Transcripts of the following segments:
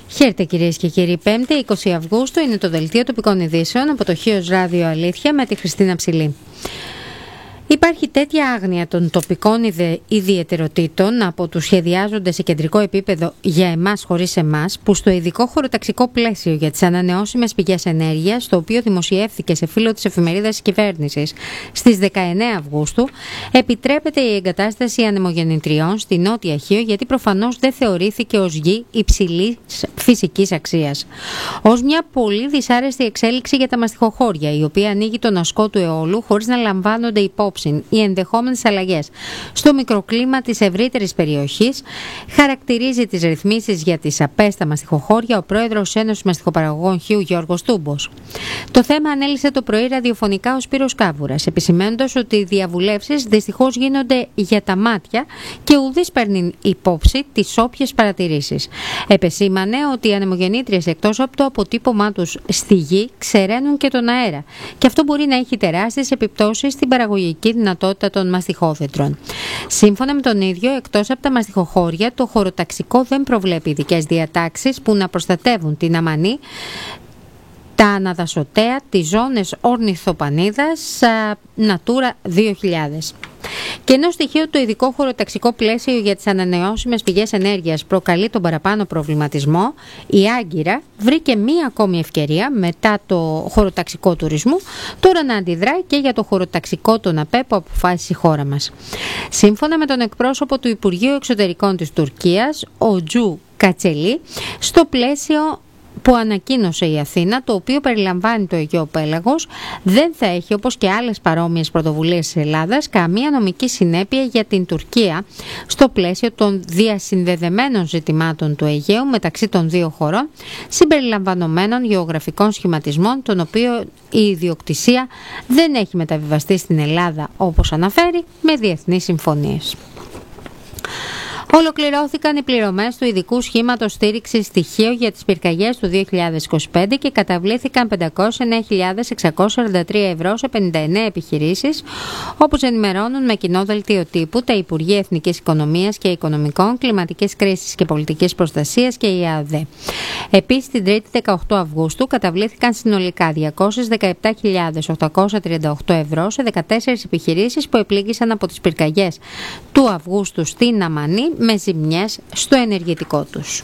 Χαίρετε κυρίες και κύριοι, 5η 20 Αυγούστου είναι το δελτίο τοπικών ειδήσεων από το Χίος Ράδιο Αλήθεια με τη Χριστίνα Ψηλή. Υπάρχει τέτοια άγνοια των τοπικών ιδιαιτεροτήτων από τους σχεδιάζοντες σε κεντρικό επίπεδο για εμάς χωρίς εμάς, που στο ειδικό χωροταξικό πλαίσιο για τις ανανεώσιμες πηγές ενέργειας, το οποίο δημοσιεύθηκε σε φύλλο της εφημερίδας της κυβέρνησης στις 19 Αυγούστου, επιτρέπεται η εγκατάσταση ανεμογεννητριών στη Νότια Χίο, γιατί προφανώς δεν θεωρήθηκε ως γη υψηλής φυσικής αξίας. Ως μια πολύ δυσάρεστη εξέλιξη για τα μαστιχοχώρια, η οποία ανοίγει τον ασκό του αιώλου χωρίς να λαμβάνονται υπόψη οι ενδεχόμενες αλλαγές στο μικροκλίμα της ευρύτερης περιοχής, χαρακτηρίζει τις ρυθμίσεις για τις ΑΠΕ στα μαστιχοχώρια ο πρόεδρος Ένωσης Μαστιχοπαραγωγών Χίου Γιώργος Τούμπος. Το θέμα ανέλησε το πρωί ραδιοφωνικά ο Σπύρος Κάβουρας, επισημαίνοντας ότι οι διαβουλεύσεις δυστυχώς γίνονται για τα μάτια και ουδής παίρνει υπόψη τις όποιες παρατηρήσεις. Επεσήμανε ότι οι ανεμογεννήτριες, εκτός από το αποτύπωμά τους στη γη, ξεραίνουν και τον αέρα, και αυτό μπορεί να έχει τεράστιες επιπτώσεις στην παραγωγική δυνατότητα των μαστιχόφετρων. Σύμφωνα με τον ίδιο, εκτός από τα μαστιχοχώρια, το χωροταξικό δεν προβλέπει ειδικές διατάξεις που να προστατεύουν την αμανή, τα αναδασωτέα, τις ζώνες ορνηθοπανίδας, Natura 2000. Και ενώ στοιχείο το ειδικό χωροταξικό πλαίσιο για τις ανανεώσιμες πηγές ενέργειας προκαλεί τον παραπάνω προβληματισμό, η Άγκυρα βρήκε μία ακόμη ευκαιρία μετά το χωροταξικό τουρισμού τώρα να αντιδράει και για το χωροταξικό των ΑΠΕ που αποφάσισε η χώρα μας. Σύμφωνα με τον εκπρόσωπο του Υπουργείου Εξωτερικών της Τουρκίας, ο Τζου Κατσελή, στο πλαίσιο που ανακοίνωσε η Αθήνα, το οποίο περιλαμβάνει το Αιγαίο Πέλαγος, δεν θα έχει, όπως και άλλες παρόμοιες πρωτοβουλίες της Ελλάδας, καμία νομική συνέπεια για την Τουρκία στο πλαίσιο των διασυνδεδεμένων ζητημάτων του Αιγαίου μεταξύ των δύο χωρών, συμπεριλαμβανομένων γεωγραφικών σχηματισμών, των οποίων η ιδιοκτησία δεν έχει μεταβιβαστεί στην Ελλάδα, όπως αναφέρει, με διεθνείς συμφωνίες. Ολοκληρώθηκαν οι πληρωμές του ειδικού σχήματος στήριξης στοιχείο για τις πυρκαγιές του 2025 και καταβλήθηκαν 509.643 ευρώ σε 59 επιχειρήσεις, όπως ενημερώνουν με κοινό δελτίο τύπου τα Υπουργεία Εθνικής Οικονομίας και Οικονομικών, Κλιματικής Κρίσης και Πολιτικής Προστασίας και η ΑΔΕ. Επίσης, την 3η 18 Αυγούστου καταβλήθηκαν συνολικά 210.838 ευρώ σε 14 επιχειρήσεις που επλήγησαν από τις πυρκαγιές του Αυγούστου στην Αμανή, με ζημιές στο ενεργητικό τους.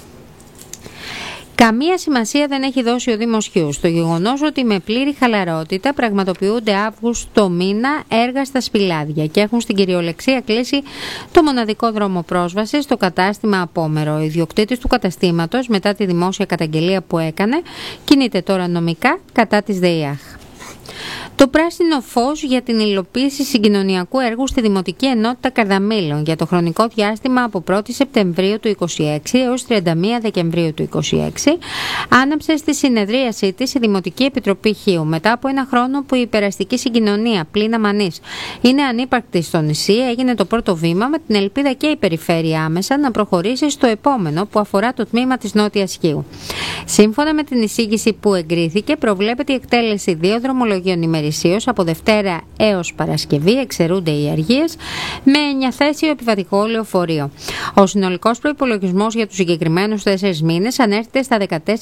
Καμία σημασία δεν έχει δώσει ο Δήμος Χίου στο γεγονός ότι με πλήρη χαλαρότητα πραγματοποιούνται Αύγουστο μήνα έργα στα Σπηλάδια και έχουν στην κυριολεξία κλείσει το μοναδικό δρόμο πρόσβασης στο κατάστημα Απόμερο. Ο ιδιοκτήτης του καταστήματος, μετά τη δημόσια καταγγελία που έκανε, κινείται τώρα νομικά κατά της ΔΕΙΑΧ. Το πράσινο φως για την υλοποίηση συγκοινωνιακού έργου στη Δημοτική Ενότητα Καρδαμήλων για το χρονικό διάστημα από 1η Σεπτεμβρίου του 2026 έως 31 Δεκεμβρίου του 2026 άναψε στη συνεδρίασή της η Δημοτική Επιτροπή Χίου μετά από ένα χρόνο που η υπεραστική συγκοινωνία πλην Αμανής είναι ανύπαρκτη στο νησί. Έγινε το πρώτο βήμα με την ελπίδα και η περιφέρεια άμεσα να προχωρήσει στο επόμενο που αφορά το τμήμα της Νότιας Χίου. Σύμφωνα με την εισήγηση που εγκρίθηκε, προβλέπεται η εκτέλεση 2 δρομολογίων ημερησίως από Δευτέρα έως Παρασκευή, εξαιρούνται οι αργίες, με 9θέσιο επιβατικό λεωφορείο. Ο συνολικός προϋπολογισμός για τους συγκεκριμένους 4 μήνες ανέρχεται στα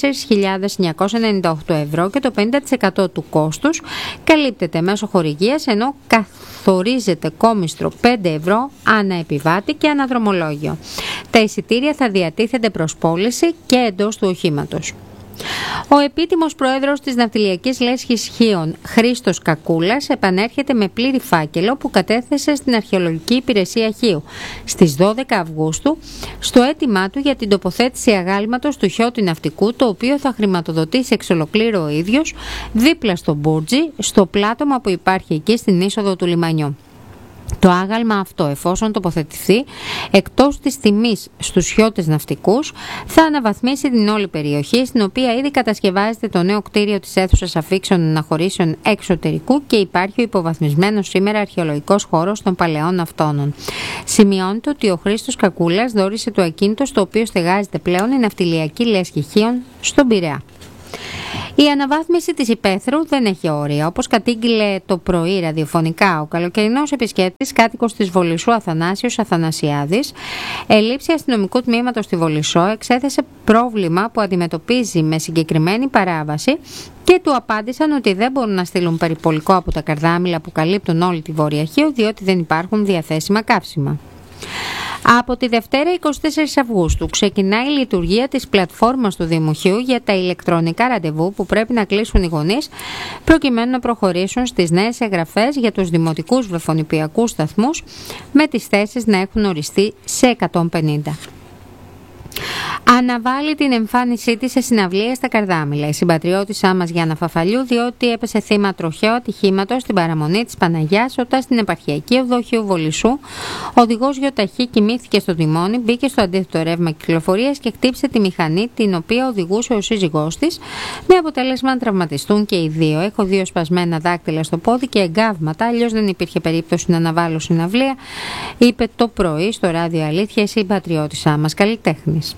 14.998 ευρώ και το 50% του κόστους καλύπτεται μέσω χορηγίας, ενώ καθορίζεται κόμιστρο 5 ευρώ ανά επιβάτη και ανά δρομολόγιο. Τα εισιτήρια θα διατίθενται προς πώληση και εντός του οχήματος. Ο επίτιμος πρόεδρος της Ναυτιλιακής Λέσχης Χίων, Χρήστος Κακούλας, επανέρχεται με πλήρη φάκελο που κατέθεσε στην Αρχαιολογική Υπηρεσία Χίου στις 12 Αυγούστου στο αίτημά του για την τοποθέτηση αγάλματος του χιώτη ναυτικού, το οποίο θα χρηματοδοτήσει εξ ολοκλήρου ο ίδιος δίπλα στο Μπούρτζι, στο πλάτωμα που υπάρχει εκεί στην είσοδο του λιμανιού. Το άγαλμα αυτό, εφόσον τοποθετηθεί εκτός της τιμής στους χιώτες ναυτικούς, θα αναβαθμίσει την όλη περιοχή, στην οποία ήδη κατασκευάζεται το νέο κτίριο της αίθουσας αφήξεων αναχωρήσεων εξωτερικού και υπάρχει ο υποβαθμισμένος σήμερα αρχαιολογικός χώρος των παλαιών αυτόνων. Σημειώνεται ότι ο Χρήστος Κακούλας δώρισε το ακίνητο στο οποίο στεγάζεται πλέον η Ναυτιλιακή Λέσχη Χίων στον Πειραιά. Η αναβάθμιση της υπαίθρου δεν έχει όρια. Όπως κατήγγειλε το πρωί ραδιοφωνικά ο καλοκαιρινός επισκέπτης κάτοικος της Βολισσού Αθανάσιος Αθανασιάδης, ελήψη αστυνομικού τμήματος στη Βολισσό εξέθεσε πρόβλημα που αντιμετωπίζει με συγκεκριμένη παράβαση και του απάντησαν ότι δεν μπορούν να στείλουν περιπολικό από τα καρδάμιλα που καλύπτουν όλη τη Βόρεια Χίο, διότι δεν υπάρχουν διαθέσιμα καύσιμα. Από τη Δευτέρα 24 Αυγούστου ξεκινάει η λειτουργία της πλατφόρμας του Δημοχείου για τα ηλεκτρονικά ραντεβού που πρέπει να κλείσουν οι γονείς προκειμένου να προχωρήσουν στις νέες εγγραφές για τους δημοτικούς βρεφονιπιακούς σταθμούς, με τις θέσεις να έχουν οριστεί σε 150. Αναβάλει την εμφάνισή της σε συναυλία στα Καρδάμιλα η συμπατριώτησά μας Γιάννα Φαφαλιού, διότι έπεσε θύμα τροχαίου ατυχήματος στην παραμονή της Παναγιάς όταν στην επαρχιακή οδό Χίου Βολισσού ο οδηγός γιοταχή κοιμήθηκε στο τιμόνι, μπήκε στο αντίθετο ρεύμα κυκλοφορίας και χτύπησε τη μηχανή την οποία οδηγούσε ο σύζυγός της, με αποτέλεσμα να τραυματιστούν και οι δύο. Έχω 2 σπασμένα δάκτυλα στο πόδι και εγκάβματα, αλλιώς δεν υπήρχε περίπτωση να αναβάλω συναυλία, είπε το πρωί στο ράδιο Αλήθεια η συμπατριώτησά μας καλλιτέχνης.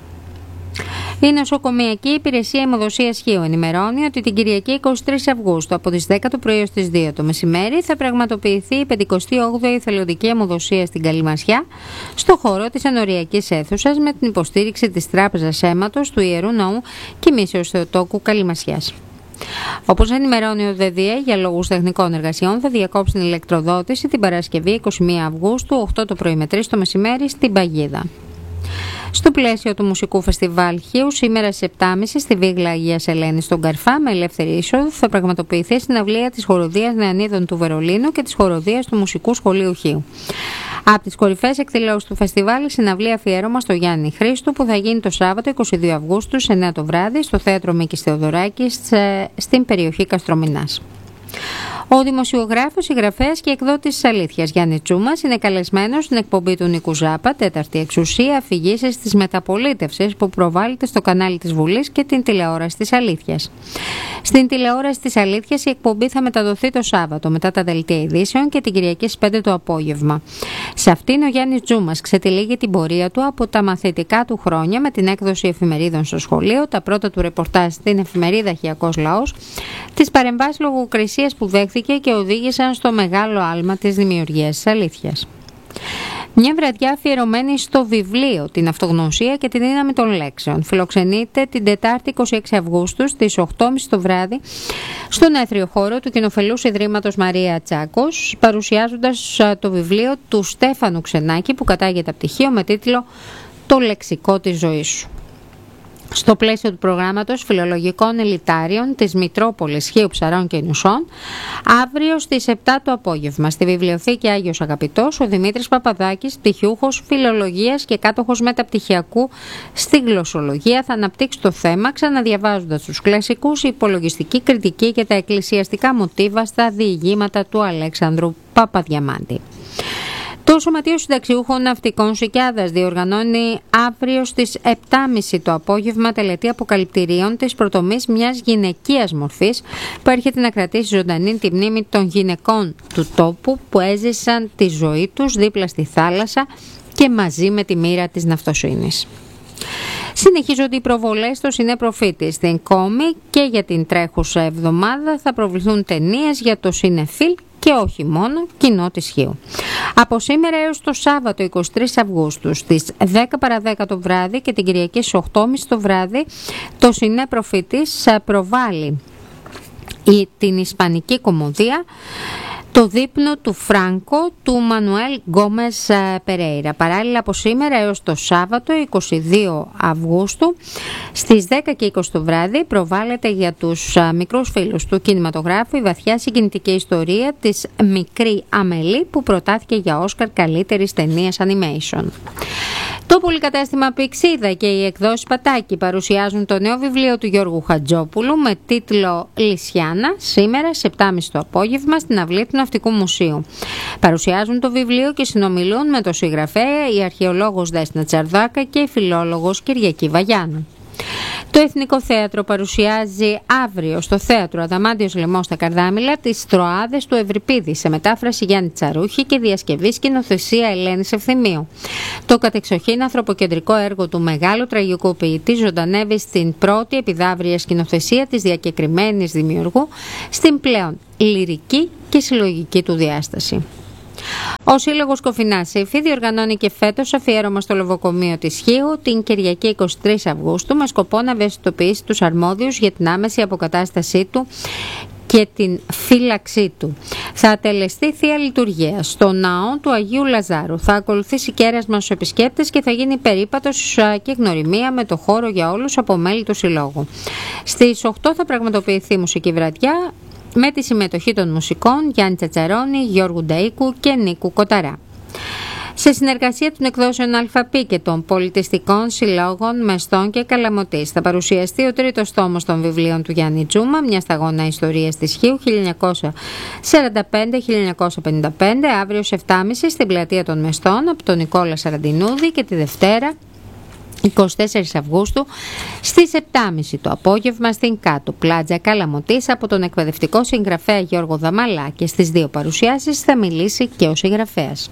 Η Νοσοκομιακή Υπηρεσία Αιμοδοσίας Χίου ενημερώνει ότι την Κυριακή 23 Αυγούστου από τις 10 το πρωί ως τις 2 το μεσημέρι θα πραγματοποιηθεί η 58η Εθελοντική Αιμοδοσία στην Καλυμασιά στο χώρο της ενοριακής αίθουσας με την υποστήριξη της Τράπεζας Αίματος του Ιερού Ναού Κοιμήσεως Θεοτόκου Καλυμασιάς. Όπως ενημερώνει ο ΔΔΕ, για λόγους τεχνικών εργασιών θα διακόψει την ηλεκτροδότηση την Παρασκευή 21 Αυγούστου 8 το πρωί με 3 το μεσημέρι στην Παγίδα. Στο πλαίσιο του Μουσικού Φεστιβάλ Χίου, σήμερα στις 7.30 στη Βίγλα Αγίας Ελένης στον Καρφά, με ελεύθερη είσοδο, θα πραγματοποιηθεί συναυλία της Χοροδίας Νεανίδων του Βερολίνου και της Χοροδίας του Μουσικού Σχολείου Χίου. Από τις κορυφαίες εκδηλώσεις του φεστιβάλ, η συναυλία αφιέρωμα στο Γιάννη Χρήστου, που θα γίνει το Σάββατο 22 Αυγούστου σε 9 το βράδυ στο Θέατρο Μίκης Θεοδωράκης στην περιοχή Καστρομηνάς. Ο δημοσιογράφος, συγγραφέας και εκδότης της Αλήθειας Γιάννη Τσούμας είναι καλεσμένος στην εκπομπή του Νίκου Ζάπα, Τέταρτη Εξουσία, αφηγήσεις της μεταπολίτευσης που προβάλλεται στο κανάλι της Βουλής και την τηλεόραση της Αλήθειας. Στην τηλεόραση της Αλήθειας η εκπομπή θα μεταδοθεί το Σάββατο μετά τα δελτία ειδήσεων και την Κυριακή στις 5 το απόγευμα. Σε αυτήν ο Γιάννης Τσούμας ξετυλίγει την πορεία του από τα μαθητικά του χρόνια με την έκδοση εφημερίδων στο σχολείο, τα πρώτα του ρεπορτάζ στην εφημερίδα Χιακός Λαός, τις παρεμβάσεις λογοκρισίας που δέχθηκε και οδήγησαν στο μεγάλο άλμα της δημιουργίας της Αλήθειας. Μια βραδιά αφιερωμένη στο βιβλίο «Την Αυτογνωσία και τη Δύναμη των Λέξεων» φιλοξενείται την Τετάρτη 26 Αυγούστου στις 8.30 το βράδυ στον έθριο χώρο του Κοινοφελούς Ιδρύματος Μαρία Τσάκος, παρουσιάζοντας το βιβλίο του Στέφανου Ξενάκη που κατάγεται πτυχίο με τίτλο «Το λεξικό της ζωής σου». Στο πλαίσιο του προγράμματος φιλολογικών ελιτάριων της Μητρόπολης Χίου Ψαρών και Νουσών, αύριο στις 7 το απόγευμα στη Βιβλιοθήκη Άγιος Αγαπητός, ο Δημήτρης Παπαδάκης, πτυχιούχος φιλολογίας και κάτοχος μεταπτυχιακού στη γλωσσολογία, θα αναπτύξει το θέμα ξαναδιαβάζοντας τους κλασικούς, η υπολογιστική κριτική και τα εκκλησιαστικά μοτίβα στα διηγήματα του Αλέξανδρου Παπαδιαμάντη. Το Σωματείο Συνταξιούχων Ναυτικών Σικιάδας διοργανώνει αύριο στις 7.30 το απόγευμα τελετή αποκαλυπτηρίων της προτομής μιας γυναικείας μορφής που έρχεται να κρατήσει ζωντανή τη μνήμη των γυναικών του τόπου που έζησαν τη ζωή τους δίπλα στη θάλασσα και μαζί με τη μοίρα της ναυτοσύνης. Συνεχίζονται οι προβολές στο Σινεπροφίτη. Στην Κόμη και για την τρέχουσα εβδομάδα θα προβληθούν ταινίες για το Σινεφίλ και όχι μόνο κοινό της Χίου. Από σήμερα έως το Σάββατο 23 Αυγούστου στις 10 παρα 10 το βράδυ και την Κυριακή στις 8.30 το βράδυ το Σινεπροφίτης προβάλλει την ισπανική κομμωδία «Το δείπνο του Φράνκο» του Μανουέλ Γκόμες Περέιρα. Παράλληλα από σήμερα έως το Σάββατο 22 Αυγούστου στις 10 και 20 το βράδυ προβάλλεται για τους μικρούς φίλους του κινηματογράφου η βαθιά συγκινητική ιστορία της Μικρή Αμελή που προτάθηκε για Όσκαρ καλύτερης ταινίας animation. Το πολυκατάστημα Πηξίδα και οι εκδόσεις Πατάκη παρουσιάζουν το νέο βιβλίο του Γιώργου Χατζόπουλου με τίτλο «Λυσιάνα» σήμερα σε 7.30 το απόγευμα στην αυλή του Ναυτικού Μουσείου. Παρουσιάζουν το βιβλίο και συνομιλούν με τον συγγραφέα η αρχαιολόγος Δέσποινα Τσαρδάκα και η φιλόλογος Κυριακή Βαγιάνου. Το Εθνικό Θέατρο παρουσιάζει αύριο στο Θέατρο Αδαμάντιος Λαιμός στα Καρδάμηλα τις Τροάδες του Ευρυπίδη σε μετάφραση Γιάννη Τσαρούχη και διασκευή σκηνοθεσία Ελένης Ευθυμίου. Το κατεξοχήν ανθρωποκεντρικό έργο του μεγάλου τραγικού ποιητή ζωντανεύει στην πρώτη επιδαύρια σκηνοθεσία της διακεκριμένης δημιουργού στην πλέον λυρική και συλλογική του διάσταση. Ο Σύλλογος Κοφινάς Ήφη διοργανώνει και φέτος αφιέρωμα στο λοβοκομείο της Χίου την Κυριακή 23 Αυγούστου με σκοπό να ευαισθητοποιήσει τους αρμόδιους για την άμεση αποκατάστασή του και την φύλαξή του. Θα τελεστεί Θεία Λειτουργία στο ναό του Αγίου Λαζάρου. Θα ακολουθήσει κέρασμα στους επισκέπτες και θα γίνει περίπατος και γνωριμία με το χώρο για όλους από μέλη του Συλλόγου. Στις 8 θα πραγματοποιηθεί μουσική βραδιά με τη συμμετοχή των μουσικών Γιάννη Τσατσαρώνη, Γιώργου Νταΐκου και Νίκου Κοταρά. Σε συνεργασία των εκδόσεων ΑΛΦΑΠΗ και των πολιτιστικών συλλόγων Μεστών και Καλαμωτής θα παρουσιαστεί ο τρίτος τόμος των βιβλίων του Γιάννη Τζούμα, μια σταγόνα ιστορίας της Χίου 1945-1955, αύριο σε 7.30 στην πλατεία των Μεστών από τον Νικόλα Σαραντινούδη και τη Δευτέρα 24 Αυγούστου στις 7.30 το απόγευμα στην Κάτω Πλάτζα Καλαμωτής από τον εκπαιδευτικό συγγραφέα Γιώργο Δαμαλά, και στις δύο παρουσιάσεις θα μιλήσει και ο συγγραφέας.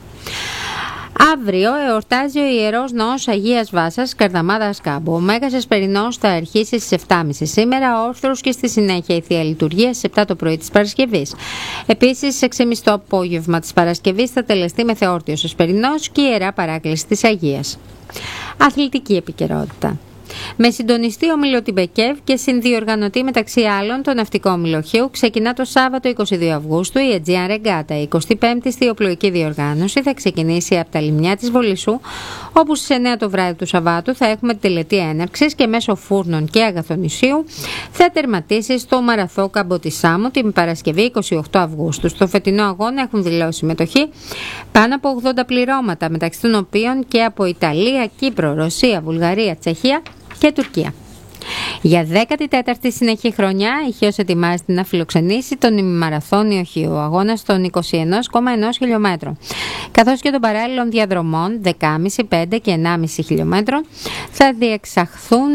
Αύριο εορτάζει ο Ιερός Ναός Αγίας Βάσας Καρδαμάδας Κάμπου. Ο Μέγας Εσπερινός θα αρχίσει στις 7.30 σήμερα όρθρος και στη συνέχεια η Θεία Λειτουργία στις 7 το πρωί της Παρασκευής. Επίσης, στις 6.30 το απόγευμα της Παρασκευής θα τελεστεί μεθεόρτιος Εσπερινός και η Ιερά Παράκληση της Αγίας. Αθλητική επικαιρότητα. Με συντονιστή όμιλο Τιμπεκεύ και συνδιοργανωτή μεταξύ άλλων το ναυτικό όμιλο Χίου, ξεκινά το Σάββατο 22 Αυγούστου η Αιτζίαν Ρεγκάτα. Η 25η στιοπλοϊκή διοργάνωση θα ξεκινήσει από τα λιμνιά της Βολισσού, όπου στις 9 το βράδυ του Σαββάτου θα έχουμε τη τελετή έναρξης και μέσω φούρνων και αγαθονησίου θα τερματίσει στο Μαραθώ Καμποτισάμου την Παρασκευή 28 Αυγούστου. Στο φετινό αγώνα έχουν δηλώσει συμμετοχή πάνω από 80 πληρώματα, μεταξύ των οποίων και από Ιταλία, Κύπρο, Ρωσία, Βουλγαρία, Τσεχία και Τουρκία. Για 14η συνεχή χρονιά η Χίος ετοιμάζεται να φιλοξενήσει τον ημιμαραθώνιο Χίου, αγώνα των 21,1 χιλιόμετρων, καθώς και των παράλληλων διαδρομών 10,5, 5 και 1,5 χιλιόμετρων θα διεξαχθούν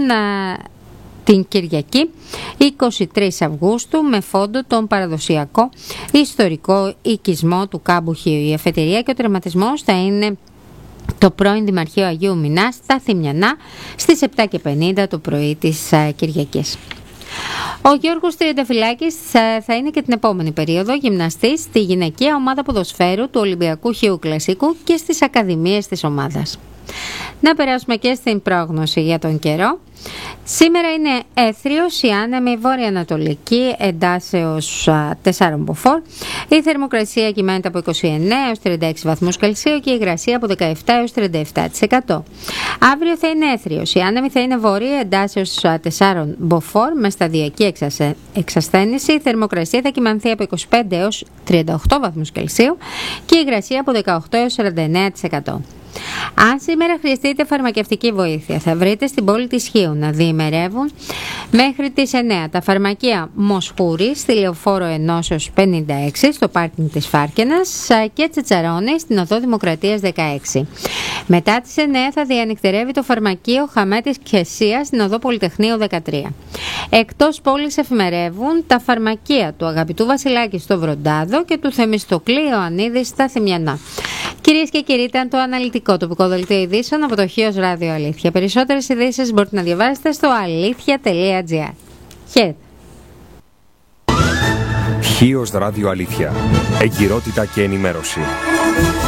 την Κυριακή 23 Αυγούστου με φόντο τον παραδοσιακό ιστορικό οικισμό του κάμπου Χίου. Η αφετηρία και ο τερματισμός θα είναι το πρώην Δημαρχείο Αγίου Μινά στα Θημιανά στις 7.50 το πρωί της Κυριακής. Ο Γιώργος Τριανταφυλάκης θα είναι και την επόμενη περίοδο γυμναστής στη γυναικεία ομάδα ποδοσφαίρου του Ολυμπιακού Χίου Κλασσικού και στις ακαδημίες της ομάδας. Να περάσουμε και στην πρόγνωση για τον καιρό. Σήμερα είναι έθριος η άνεμη βόρεια-ανατολική εντάσεως 4 μποφόρ. Η θερμοκρασία κυμαίνεται από 29 έως 36 βαθμούς Κελσίου και η υγρασία από 17 έως 37%. Αύριο θα είναι έθριος. Η άνεμη θα είναι βόρεια εντάσεως 4 μποφόρ με σταδιακή εξασθένηση. Η θερμοκρασία θα κυμανθεί από 25 έως 38 βαθμούς Κελσίου και η υγρασία από 18 έως 49%. Αν σήμερα χρειαστείτε φαρμακευτική βοήθεια, θα βρείτε στην πόλη της Χίου να διημερεύουν μέχρι τις 9 τα φαρμακεία Μοσχούρη στη Λεωφόρο Ενώσεως 56 στο πάρκινγκ της Φάρκενας και Τσατσαρώνη στην Οδό Δημοκρατίας 16. Μετά τις 9 θα διανυκτερεύει το φαρμακείο Χαμέτης Κεσίας στην Οδό Πολυτεχνείου 13. Εκτός πόλης εφημερεύουν τα φαρμακεία του Αγαπητού Βασιλάκη στο Βροντάδο και του Θεμιστοκλή Ιωαννίδη στα Θημιανά. Κυρίες και κύριοι, ήταν το αναλυτικό τοπικό δελτίο ειδήσεων από το Χίος Ράδιο Αλήθεια. Περισσότερες ειδήσεις μπορείτε να διαβάσετε στο αλήθεια.gr. Χαίρετε. Χίος Ράδιο Αλήθεια. Εγκυρότητα και ενημέρωση.